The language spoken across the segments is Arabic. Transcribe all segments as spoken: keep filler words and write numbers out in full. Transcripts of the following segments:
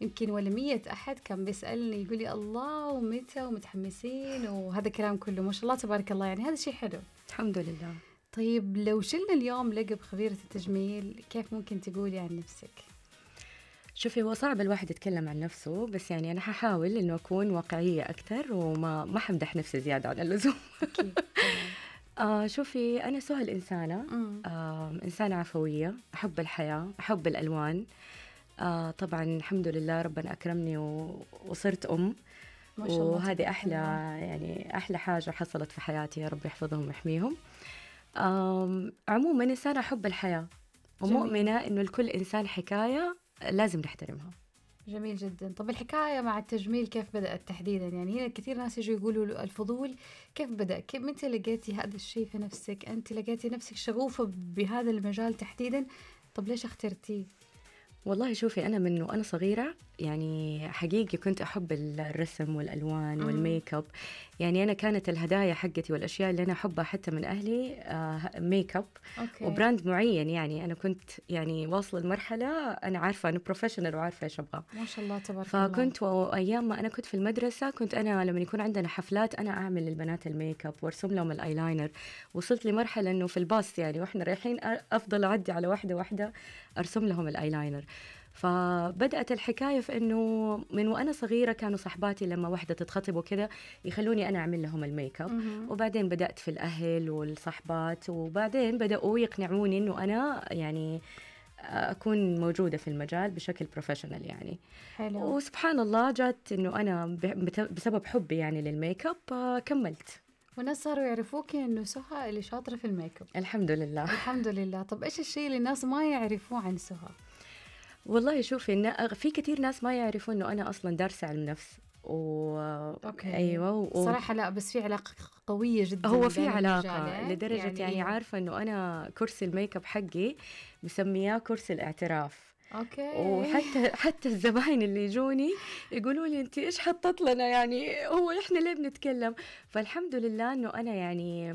يمكن ولا مية أحد كان بيسألني يقول لي الله ومتى ومتحمسين وهذا الكلام كله، ما شاء الله تبارك الله، يعني هذا شيء حلو. الحمد لله. طيب لو شلنا اليوم لقب خبيرة التجميل، كيف ممكن تقولي عن نفسك؟ شوفي، هو صعب الواحد يتكلم عن نفسه، بس يعني أنا ححاول إنه أكون واقعية أكتر وما ما حمدح نفسي زيادة عن اللزوم. أكيد. آه شوفي، أنا سهى الإنسانة، آه إنسانة عفوية، أحب الحياة، أحب الألوان. آه طبعا الحمد لله ربنا أكرمني وصرت أم، وهذه أحلى يعني أحلى حاجة حصلت في حياتي، يا رب يحفظهم ويحميهم. عموما إنسانة أحب الحياة ومؤمنة إنه الكل إنسان حكاية لازم نحترمها. جميل جدا. طب الحكاية مع التجميل كيف بدأت تحديدا؟ يعني هنا كثير ناس يجوا يقولوا الفضول كيف بدأ، كيف أنت لقيتي هذا الشيء في نفسك؟ أنت لقيتي نفسك شغوفة بهذا المجال تحديدا، طب ليش اخترتيه؟ والله شوفي، أنا من وأنا صغيرة يعني حقيقي كنت أحب الرسم والألوان والميك اب. يعني أنا كانت الهدايا حقتي والأشياء اللي أنا أحبها حتى من أهلي آه ميك اب أوكي. وبراند معين. يعني أنا كنت يعني واصلة المرحلة أنا عارفة أنا بروفيشنال وعارفة إيش أبغى، ما شاء الله تبارك الله. الله. فكنت وأيام ما أنا كنت في المدرسة كنت أنا لما يكون عندنا حفلات أنا أعمل للبنات الميك اب وأرسم لهم الأيلاينر. وصلت لمرحلة إنه في الباص يعني وإحنا رايحين أفضل أعدي على واحدة واحدة أرسم لهم الأيلاينر. فبدأت الحكاية في أنه من وأنا صغيرة كانوا صحباتي لما واحدة تتخطب وكذا يخلوني أنا أعمل لهم الميك اب، وبعدين بدأت في الأهل والصحبات، وبعدين بدأوا يقنعوني أنه أنا يعني أكون موجودة في المجال بشكل بروفيشنال يعني. حلو. وسبحان الله جات أنه أنا بسبب حبي يعني للميك اب كملت، والناس صاروا يعرفوك إنه سهى اللي شاطرة في الميك اب. الحمد لله. الحمد لله. طب إيش الشيء اللي الناس ما يعرفوه عن سهى؟ والله شوفي، في كتير ناس ما يعرفوا انه انا اصلا دارسه علم نفس و... أوكي. ايوه و... صراحه لا، بس في علاقه قويه جدا. هو في علاقه لدرجه يعني, يعني إيه؟ عارفه انه انا كورس الميك اب حقي مسمياه كورس الاعتراف. اوكي. وحتى حتى الزباين اللي يجوني يقولوا لي انت ايش حطت لنا، يعني هو احنا ليه بنتكلم. فالحمد لله انه انا يعني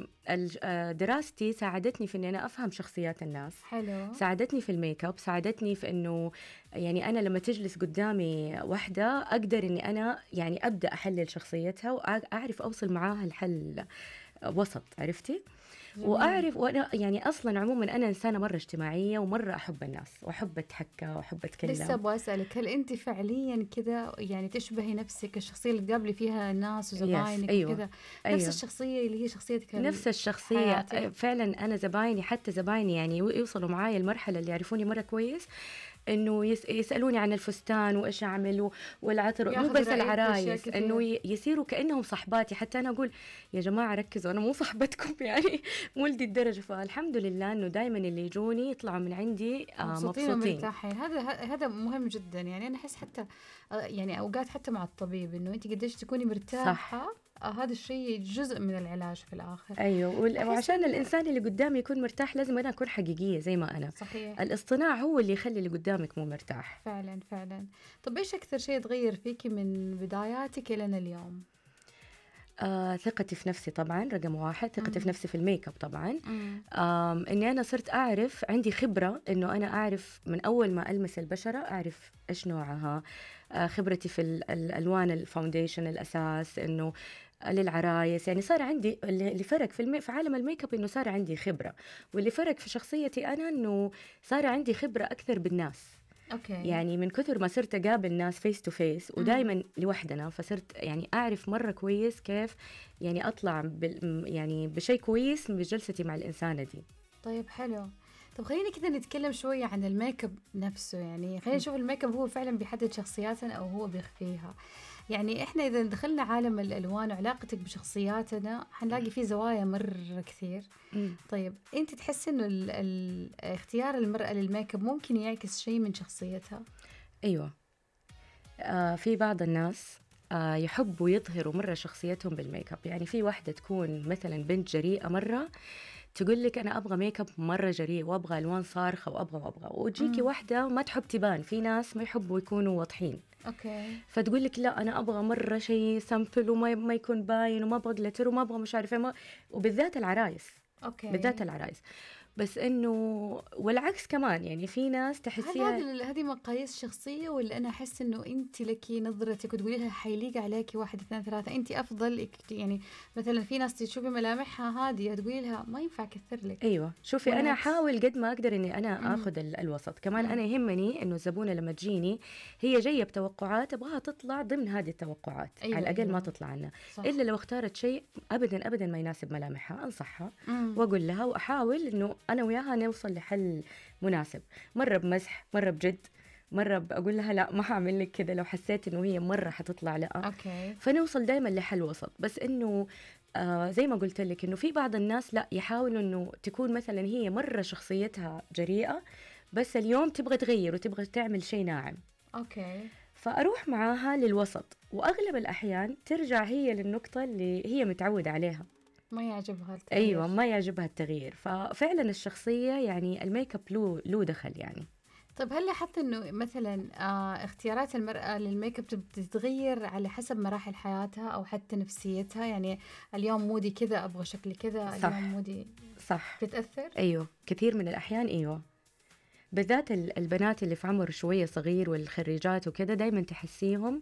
دراستي ساعدتني في اني انا افهم شخصيات الناس. حلو. ساعدتني في الميك اب، ساعدتني في انه يعني انا لما تجلس قدامي واحده اقدر اني انا يعني ابدا احلل شخصيتها واعرف اوصل معاها الحل وسط، عرفتي؟ جميل. واعرف وانا يعني اصلا عموما انا انسانه مره اجتماعيه ومره احب الناس واحب اتحكى واحب اتكلم. لسه ابغى اسالك، هل انت فعليا كذا يعني تشبهي نفسك الشخصيه اللي تقابلي فيها الناس وزباينك؟ أيوة. وكذا أيوة. نفس الشخصيه اللي هي شخصيتك نفس الشخصيه حياتي. فعلا. انا زبايني حتى زبايني يعني يوصلوا معايا المرحله اللي يعرفوني مره كويس انه يسالوني عن الفستان وايش اعمل والعطر، مو بس العرايس، انه يصيروا كانهم صحباتي. حتى انا اقول يا جماعه ركزوا انا مو صاحبتكم يعني مو لدي الدرجه. فالحمد لله انه دائما اللي يجوني يطلعوا من عندي مبسوطين ومرتاحين. هذا هذا مهم جدا. يعني انا احس حتى يعني اوقات حتى مع الطبيب انه انت قديش تكوني مرتاحه، آه هذا الشيء جزء من العلاج في الآخر. أيوة. وعشان الإنسان اللي قدامي يكون مرتاح لازم أنا أكون حقيقية زي ما أنا. صحيح. الاصطناع هو اللي يخلي اللي قدامك مو مرتاح. فعلا فعلا. طب إيش أكثر شيء تغير فيكي من بداياتك إلى اليوم؟ آه، ثقتي في نفسي طبعا رقم واحد. ثقتي في نفسي في الميك اب طبعا. اني انا صرت اعرف، عندي خبره انه انا اعرف من اول ما المس البشره اعرف ايش نوعها. آه، خبرتي في الالوان الفاونديشن الاساس انه للعرايس. يعني صار عندي اللي فرق في, المي... في عالم الميك اب انه صار عندي خبره، واللي فرق في شخصيتي انا انه صار عندي خبره اكثر بالناس. أوكي. يعني من كثر ما صرت أقابل ناس فيس تو فيس ودائما لوحدنا، فصرت يعني أعرف مرة كويس كيف يعني أطلع بال يعني بشيء كويس من جلستي مع الإنسانة دي. طيب حلو. طب خلينا كده نتكلم شوية عن الميك اب نفسه. يعني خلينا نشوف الميك اب هو فعلا بيحدد شخصياتنا أو هو بيخفيها. يعني إحنا إذا دخلنا عالم الألوان وعلاقتك بشخصياتنا حنلاقي فيه زوايا مرة كثير. م. طيب أنت تحس إنه ال ال اختيار المرأة للميك اب ممكن يعكس شيء من شخصيتها؟ أيوة. آه في بعض الناس آه يحبوا يظهروا مرة شخصيتهم بالميك اب. يعني في واحدة تكون مثلا بنت جريئة مرة تقول لك أنا أبغى ميك اب مرة جريء وأبغى ألوان صارخة وأبغى وأبغى وتجيكي واحدة ما تحب تبان. في ناس ما يحبوا يكونوا واضحين. أوكي. فتقول لك لا أنا أبغى مرة شيء سامبل وما ما يكون باين وما أبغى جلتر وما أبغى مش عارفة ما. وبالذات العرايس. أوكي. بالذات العرايس. بس انه والعكس كمان، يعني في ناس هل تحسيها هذه هذه مقاييس شخصية، ولا أنا أحس إنه أنت لك نظرتك وتقولي لها حيليق عليكي واحد اثنين ثلاثة، أنت أفضل إك- يعني مثلا في ناس تشوفي ملامحها هادية تقولي لها ما ينفع أكثر لك. ايوه شوفي انا والعكس. احاول قد ما اقدر اني انا مم. اخذ ال- الوسط كمان. مم. انا يهمني انه الزبونه لما تجيني هي جايه بتوقعات، ابغاها تطلع ضمن هذه التوقعات، أيوة على الاقل ما أيوة تطلع عنها. صح. الا لو اختارت شيء ابدا ابدا ما يناسب ملامحها، انصحها مم. واقول لها، واحاول انه انا وياها نوصل لحل مناسب، مره بمزح مره بجد، مرة بقول لها لا ما هعمل لك كذا لو حسيت انه هي مرة حتطلع لا. أوكي. فنوصل دائما لحل وسط. بس انه آه زي ما قلت لك انه في بعض الناس لا يحاولوا انه تكون مثلا هي مرة شخصيتها جريئة، بس اليوم تبغى تغير وتبغى تعمل شيء ناعم، أوكي. فاروح معاها للوسط، واغلب الاحيان ترجع هي للنقطة اللي هي متعودة عليها. ما يعجبها التغيير. ايوه ما يعجبها التغيير. ففعلا الشخصية يعني الميك اب له له دخل يعني. طيب هل لاحظت انه مثلا آه اختيارات المرأة للميك اب بتتغير على حسب مراحل حياتها او حتى نفسيتها؟ يعني اليوم مودي كذا ابغى شكلي كذا، صح. اليوم مودي صح بتتأثر؟ ايوه كثير من الاحيان ايوه. بالذات ال- البنات اللي في عمر شوية صغير والخريجات وكذا دايما تحسيهم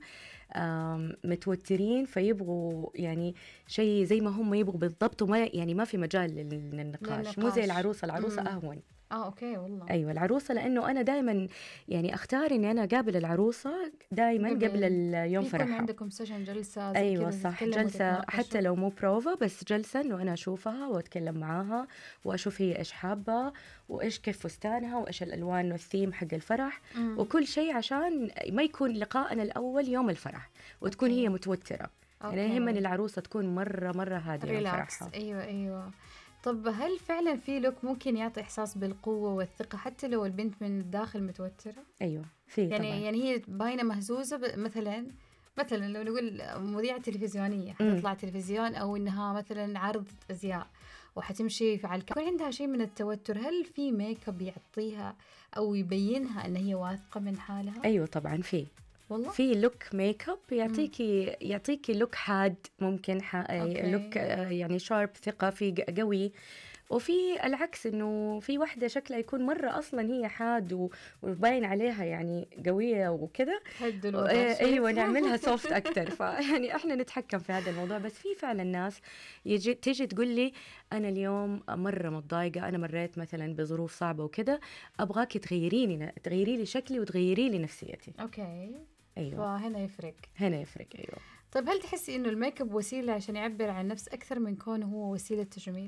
آم، متوترين، فيبغوا يعني شيء زي ما هم يبغوا بالضبط، وما يعني ما في مجال لل- للنقاش. مو زي للنقاش. العروسة، العروسة مم. أهون. اه اوكي والله. ايوه العروسه، لانه انا دائما يعني اختار اني انا اقابل العروسه دائما قبل, قبل اليوم يكون فرحها. عندكم سيشن جلسه زي ايوه كذا صح، تتكلموا جلسه وتتناقشوا. حتى لو مو بروفا، بس جلسه انه انا اشوفها واتكلم معاها واشوف هي ايش حابه وايش كيف فستانها وايش الالوان والثيم حق الفرح. مم. وكل شيء عشان ما يكون لقائنا الاول يوم الفرح وتكون أوكي. هي متوتره. أوكي. يعني يهمني العروسه تكون مره مره هاديه يوم ريلاكس. فرحها. ايوه ايوه. طب هل فعلا في لوك ممكن يعطي احساس بالقوه والثقه حتى لو البنت من الداخل متوتره؟ ايوه في يعني طبعا. يعني هي باينه مهزوزه ب- مثلا مثلا لو نقول مذيعه تلفزيونيه حتطلع تلفزيون، او انها مثلا عرض ازياء وحتمشي في على الكاميرا، يكون عندها شيء من التوتر، هل في ميك اب يعطيها او يبينها ان هي واثقه من حالها؟ ايوه طبعا في والله في لوك ميك اب يعطيكي يعطيكي لوك حاد، ممكن ح... أوكي. لوك آه، يعني شارب ثقة في ق- قوي. وفي العكس انه في واحدة شكلها يكون مرة اصلا هي حاد و- وباين عليها يعني قوية وكذا، هدوا الوضع آه، شوي. ايوه نعملها سوفت اكثر. فيعني احنا نتحكم في هذا الموضوع. بس في فعلا ناس يجي تيجي تقول لي انا اليوم مره متضايقه، انا مريت مثلا بظروف صعبه وكذا، ابغاكي تغيريني تغيري لي شكلي وتغيري لي نفسيتي. اوكي. ايوه فهنا يفرق. هنا يفرق. ايوه طيب هل تحسي انه الميك اب وسيله عشان يعبر عن نفس اكثر من كونه هو وسيله تجميل؟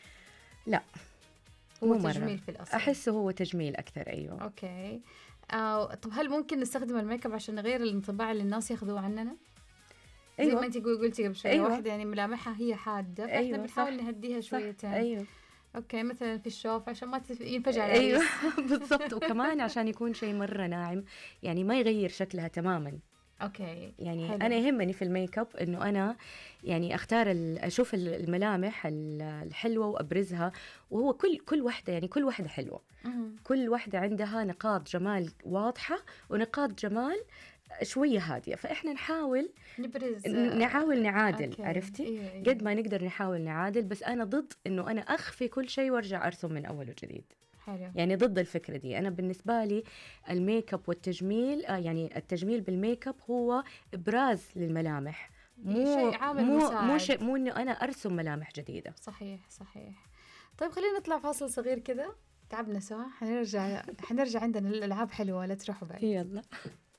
لا هو مو مرة. تجميل في الاصل. احسه هو تجميل اكثر. ايوه اوكي. آه طب هل ممكن نستخدم الميك اب عشان نغير الانطباع اللي الناس ياخذوه عننا؟ زي ايوه ما انت قلتي قبل شويه، أيوة. واحده يعني ملامحها هي حاده، فاحنا أيوة بنحاول صح. نهديها صح شويتين. ايوه اوكي مثلا في الشوف عشان ما تف- ينفجع ايوه العريس. بالضبط. وكمان عشان يكون شيء مره ناعم، يعني ما يغير شكلها تماما. اوكي يعني حلو. انا يهمني في الميك اب انه انا يعني اختار ال- اشوف ال- الملامح ال- الحلوه وابرزها. وهو كل كل واحده يعني كل واحده حلوه، مهم. كل واحده عندها نقاط جمال واضحه ونقاط جمال شويه هاديه. فاحنا نحاول نبرز ن- نحاول نعادل. أوكي. عرفتي أيوة أيوة. قد ما نقدر نحاول نعادل. بس انا ضد انه انا اخفي كل شيء وارجع ارسم من اول وجديد. حلو. يعني ضد الفكرة دي. أنا بالنسبة لي الميك اب والتجميل آه يعني التجميل بالميك اب هو إبراز للملامح، مو شيء عامل مو مساعد. مو شيء مو إنه أنا أرسم ملامح جديدة. صحيح صحيح. طيب خلينا نطلع فاصل صغير كذا، تعبنا سوا، حنرجع حنرجع عندنا الألعاب حلوة، لا تروحوا بعيد. يلا.